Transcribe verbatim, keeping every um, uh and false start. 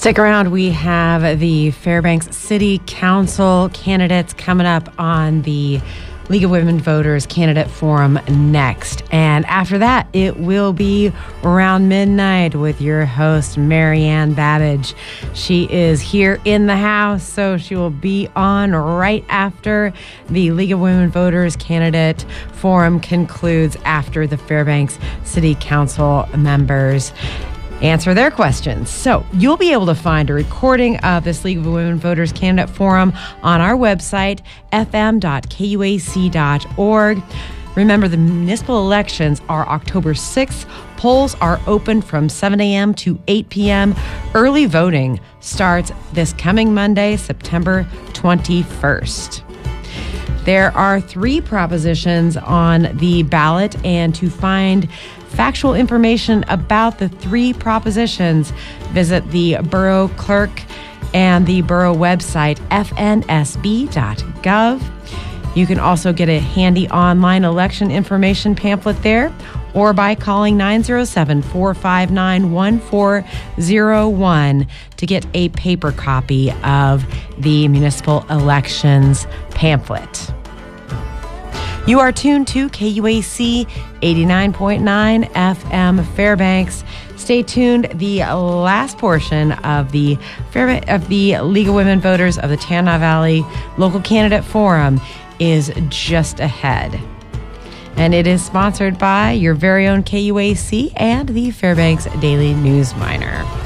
Stick around. We have the Fairbanks City Council candidates coming up on the League of Women Voters Candidate Forum next. And after that, it will be around midnight with your host, Marianne Babbage. She is here in the house, so she will be on right after the League of Women Voters Candidate Forum concludes, after the Fairbanks City Council members answer their questions. So you'll be able to find a recording of this League of Women Voters Candidate Forum on our website, f m dot k u a c dot org. Remember, the municipal elections are October sixth. Polls are open from seven a.m. to eight p.m. Early voting starts this coming Monday, September twenty-first. There are three propositions on the ballot, and to find factual information about the three propositions, visit the borough clerk and the borough website, f n s b dot gov. You can also get a handy online election information pamphlet there, or by calling nine oh seven, four five nine, one four oh one to get a paper copy of the municipal elections pamphlet. You are tuned to K U A C eighty-nine point nine F M Fairbanks. Stay tuned. The last portion of the Fairbanks, of the League of Women Voters of the Tanana Valley Local Candidate Forum is just ahead. And it is sponsored by your very own K U A C and the Fairbanks Daily News Miner.